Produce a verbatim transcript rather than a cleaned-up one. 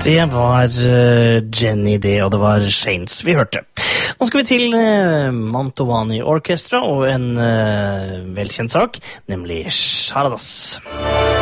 Det var uh, Jenny det, og det var Shanes vi hørte. Nå skal vi til uh, Mantovani Orchestra og en uh, velkjent sak, nemlig Charadas.